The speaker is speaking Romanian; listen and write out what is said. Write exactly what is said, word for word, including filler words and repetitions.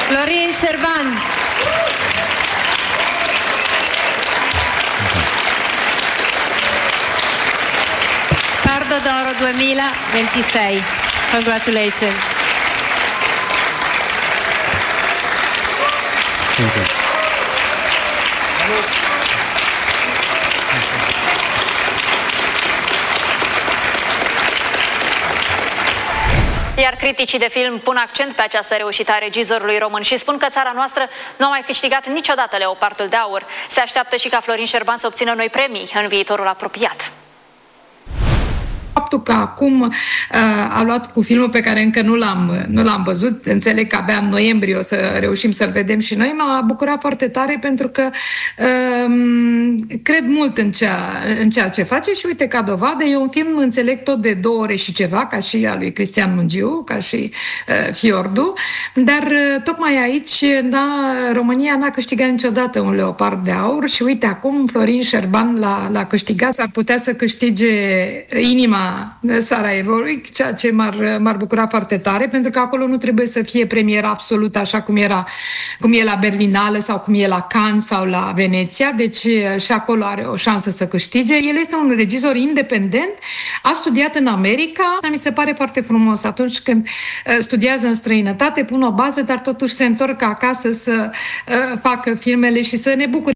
Florin Șerban. Pardo d'Oro duemilaventisei. Congratulations. Thank you. Iar criticii de film pun accent pe această reușită a regizorului român și spun că țara noastră nu a mai câștigat niciodată Leopardul de Aur. Se așteaptă și ca Florin Șerban să obțină noi premii în viitorul apropiat. Faptul că acum uh, a luat cu filmul pe care încă nu l-am, nu l-am văzut, înțeleg că abia în noiembrie o să reușim să-l vedem și noi, m-a bucurat foarte tare pentru că uh, cred mult în ceea, în ceea ce face și uite, ca dovadă, e un film, înțeleg, tot de două ore și ceva, ca și al lui Cristian Mungiu, ca și uh, Fiordu, dar uh, tocmai aici n-a, România n-a câștigat niciodată un Leopard de Aur și uite, acum Florin Șerban l-a, l-a câștigat, s-ar putea să câștige inima Sarajevoului, ceea ce m-ar, m-ar bucura foarte tare, pentru că acolo nu trebuie să fie premieră absolută așa cum era, cum e la Berlinală sau cum e la Cannes sau la Veneția, deci și acolo are o șansă să câștige. El este un regizor independent, a studiat în America, mi se pare foarte frumos atunci când studiază în străinătate, pun o bază, dar totuși se întorc acasă să uh, facă filmele și să ne bucure